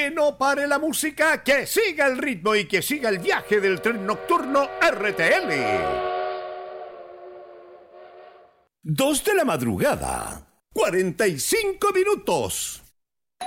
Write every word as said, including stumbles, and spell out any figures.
Que no pare la música, que siga el ritmo y que siga el viaje del tren nocturno R T L. Dos de la madrugada, cuarenta y cinco minutos.